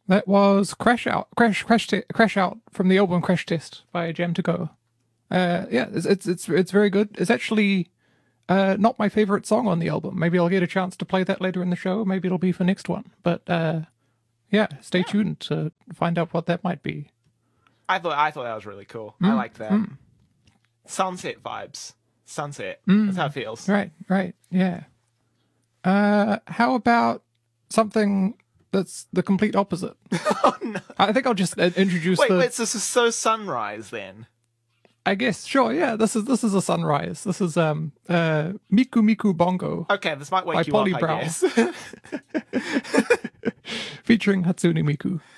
That was Crash Out from the album Crash Test by Jam to Go. Yeah, it's very good. It's actually not my favorite song on the album. Maybe I'll get a chance to play that later in the show. Maybe it'll be for next one. But yeah, stay tuned to find out what that might be. I thought that was really cool. I like that. Sunset vibes. Sunset. That's how it feels. Right, yeah. How about something that's the complete opposite? Oh no. I think I'll just introduce Wait, so this is so sunrise then. I guess, sure, yeah. This is a sunrise. This is Miku Miku Bongo. Okay, this might by wake you Polly up, Brown. I guess. Featuring Hatsune Miku.